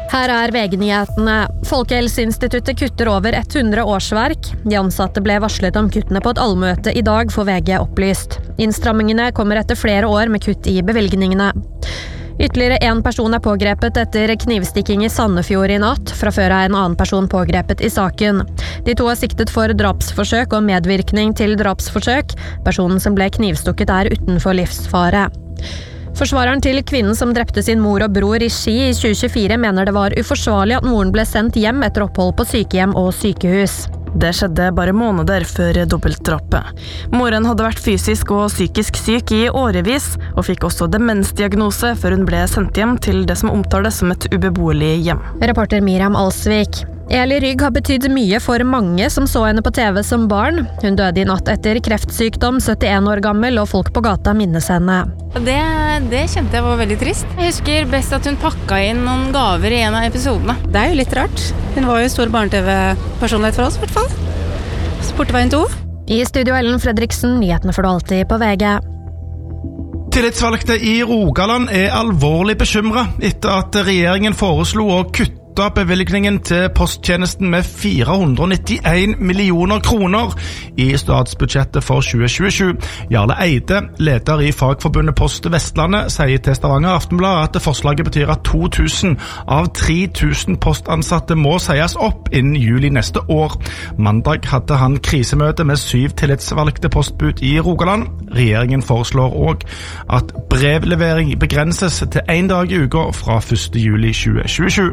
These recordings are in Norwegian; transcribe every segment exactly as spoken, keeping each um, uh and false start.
Her er V G-nyhetene. Folkehelseinstituttet kutter over hundre årsverk. De ansatte ble varslet om kuttene på et allmøte i dag, for V G opplyst. Innstrammingene kommer etter flere år med kutt i bevilgningene. Ytterligere en person er pågrepet etter knivstikking i Sandefjord i natt. Fra før er en annen person pågrepet i saken. De to er siktet for drapsforsøk og medvirkning til drapsforsøk. Personen som ble knivstukket er utenfor livsfare. Forsvareren til kvinnen som drepte sin mor og bror i Ski i tjue tjuefire mener det var uforsvarlig at moren ble sendt hjem etter opphold på sykehjem og sykehus. Det skjedde bare måneder før dobbeltdrapet. Moren hadde vært fysisk og psykisk syk i årevis, og fikk også demensdiagnose før hun ble sendt hjem til det som omtales som et ubeboelig hjem. Reporter Miriam Alsvik. Eli Rygg har betydd mye for mange som så henne på T V som barn. Hun døde i natt etter kreftsykdom, syttien år gammel, og folk på gata minnes henne. Det, det kjente jeg var veldig trist. Jeg husker best at hun pakket inn noen gaver i en av episodene. Det er jo litt rart. Hun var jo stor barne-T V-personlighet for oss, i hvert fall. Sporteveien to. I studio Ellen Fredriksen, nyhetene får du alltid på V G. Tillitsvalgte i Rogaland er alvorlig bekymret etter at regjeringen foreslo å kutte bevilgningen til posttjenesten med fire hundre nittien millioner kroner i statsbudsjettet for tjue tjuesju. Jarle Eide, leder i Fagforbundet Post Vestlandet, sier til Stavanger Aftenblad at forslaget betyr at to tusen av tre tusen postansatte må sies opp innen juli neste år. Mandag hadde han krisemøte med syv tillitsvalgte postbud i Rogaland. Regjeringen foreslår også at brevlevering begrenses til en dag i uka fra første juli tjue tjuesju.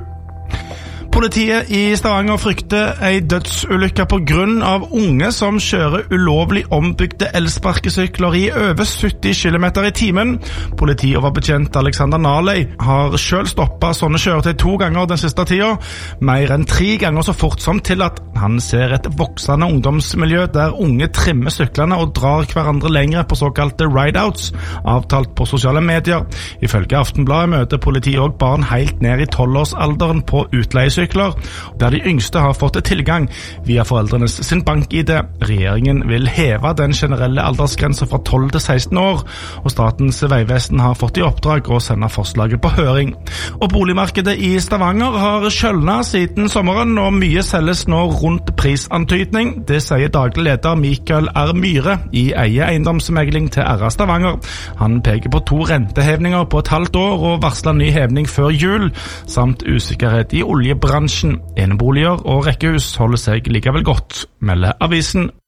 Politiet i Stavanger frykter ei dødsulykke på grunn av unge som kjører ulovlig ombygde elsparkesykler i over sytti kilometer i timen. Politioverbetjent Alexander Naley har selv stoppet sånne kjøretøy to ganger den siste tida, mer enn tre ganger så fort som tillatt. Han ser et voksende ungdomsmiljø der unge trimmer syklene og drar hverandre lengre på såkalte ride-outs, avtalt på sosiale medier. Ifølge Aftenbladet møter politiet også barn helt ned i tolvårsalderen på utleiesykler, der de yngste har fått tilgang via foreldrenes sin bank-I D. Regjeringen vil heve den generelle aldersgrensen fra tolv til seksten år, og Statens vegvesen har fått i oppdrag å sende forslaget på høring. Og boligmarkedet i Stavanger har kjølnet siden sommeren, og mye selges nå rundt prisantydning. Det sier daglig leder Mikael R. Myhre i Eie eiendomsmegling til R A Stavanger. Han peker på to rentehevninger på et halvt år og varsler ny hevning før jul, samt usikkerhet i oljebransjen. Eneboliger og rekkehus holder seg likevel godt, melder avisen.